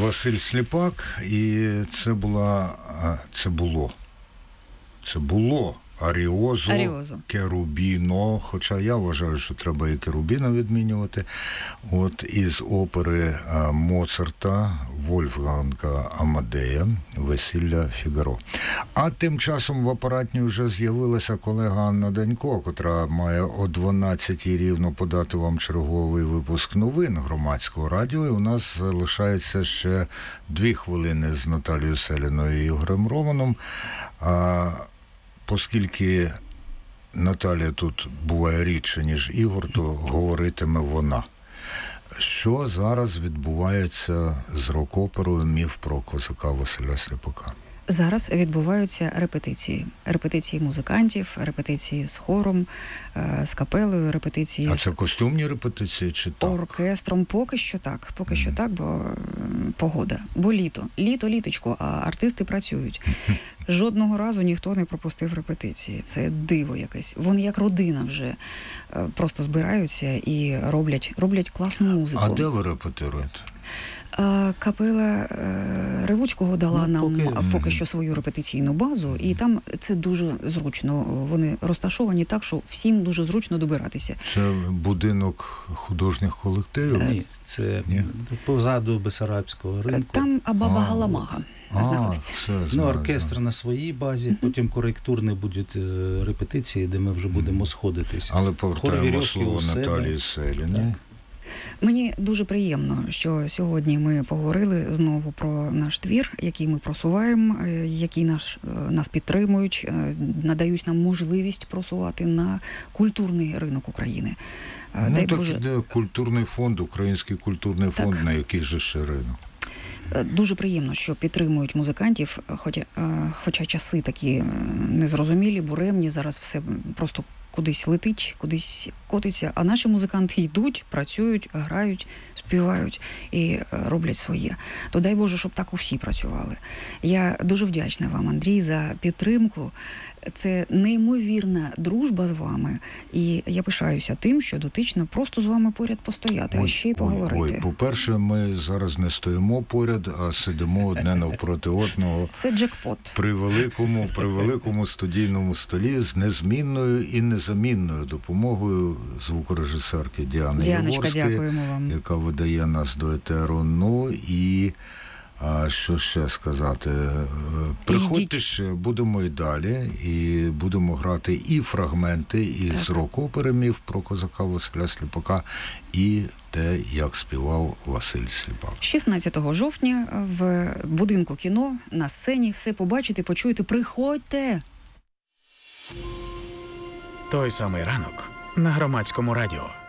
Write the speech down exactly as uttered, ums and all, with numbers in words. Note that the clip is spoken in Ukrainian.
Василь Сліпак, і це була, це було, це було Аріозо, Аріозо. Керубіно, хоча я вважаю, що треба і Керубіно відмінювати, от, із опери Моцарта Вольфганга Амадея «Весілля Фігаро». А тим часом в апаратні вже з'явилася колега Анна Данько, котра має о дванадцятій рівно подати вам черговий випуск новин Громадського радіо, і у нас залишається ще дві хвилини з Наталією Селіною і Ігорем Романом. А оскільки Наталія тут буває рідше, ніж Ігор, то говоритиме вона. Що зараз відбувається з рок-оперою «Міф про козака» Василя Сліпака? Зараз відбуваються репетиції. Репетиції музикантів, репетиції з хором, з капелою, репетиції а з... це костюмні репетиції чи так? Оркестром. Поки що так. Поки mm. що так, бо погода. Бо літо. Літо, літочко, а артисти працюють. Жодного разу ніхто не пропустив репетиції. Це диво якесь. Вони як родина вже просто збираються і роблять, роблять класну музику. А де ви репетируєте? Капела Ревуцького дала ну, нам поки... поки що свою репетиційну базу, і там це дуже зручно. Вони розташовані так, що всім дуже зручно добиратися. Це будинок художніх колективів? Ні, це Ні? позаду Бесарабського ринку. Там Абаба Галамага знаходиться. Ну, оркестр на своїй базі, uh-huh. потім коректурні будуть репетиції, де ми вже будемо сходитися. Але повертаємо слово Наталії Селіні. Мені дуже приємно, що сьогодні ми поговорили знову про наш твір, який ми просуваємо, який наш, нас підтримують, надають нам можливість просувати на культурний ринок України. Ну, Дай так Боже... іде культурний фонд, Український культурний фонд, так. На який же ще ринок? Дуже приємно, що підтримують музикантів, хоча, хоча часи такі незрозумілі, буремні, зараз все просто кудись летить, кудись котиться, а наші музиканти йдуть, працюють, грають, співають і роблять своє. То дай Боже, щоб так усі працювали. Я дуже вдячна вам, Андрій, за підтримку. Це неймовірна дружба з вами, і я пишаюся тим, що дотично просто з вами поряд постояти, ой, а ще й поговорити. Ой, ой, по-перше, ми зараз не стоїмо поряд, а сидимо одне навпроти одного. Це джекпот. При великому, при великому студійному столі з незмінною і незамінною допомогою звукорежисерки Діани Діаночка, Єгорської, дякуємо вам. Яка видає нас до етеру. Ну і а що ще сказати? Приходьте Йдіть. ще, будемо і далі, і будемо грати і фрагменти із рок-опери «Міф про козака» Василя Сліпака, і те, як співав Василь Сліпак. шістнадцятого жовтня в будинку кіно на сцені все побачите, почуєте. Приходьте! Той самий ранок на Громадському радіо.